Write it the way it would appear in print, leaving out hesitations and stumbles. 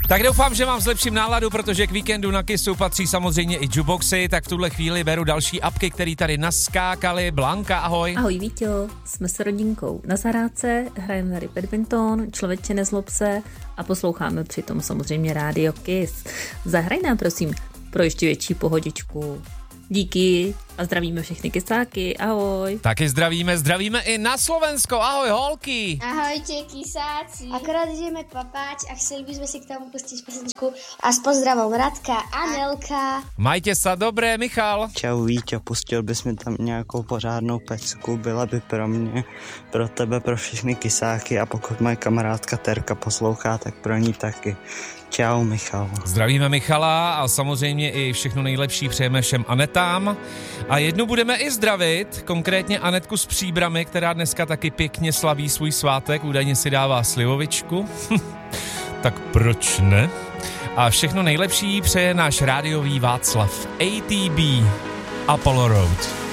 Tak doufám, že mám zlepším náladu, protože k víkendu na Kissu patří samozřejmě i jukeboxy, tak v tuhle chvíli beru další apky, které tady naskákaly. Blanka, ahoj. Ahoj Víťo, jsme s rodinkou na zahrádce, hrajeme hry badminton, člověče nezlob se a posloucháme přitom samozřejmě rádio Kiss. Zahraj nám prosím pro ještě větší pohodičku. Díky a zdravíme všechny kysáky, ahoj. Taky zdravíme i na Slovensko, ahoj holky. Ahojte kysáci. Akorát ideme papáč a chceli by sme si k tomu pustiť pesničku a s pozdravom Radka a Nelka. Majte sa dobré, Michal. Čau Víťo, pustil bys mi tam nějakou pořádnou pecku, byla by pro mě, pro tebe, pro všechny kysáky a pokud moje kamarádka Terka poslouchá, tak pro ní taky. Čau Michal. Zdravíme Michala a samozřejmě i všechno nejlepší přejeme všem Anetám. A jednu budeme i zdravit, konkrétně Anetku z Příbramy, která dneska taky pěkně slaví svůj svátek, údajně si dává slivovičku. Tak proč ne? A všechno nejlepší přeje náš rádiový Václav. ATB Apollo Road.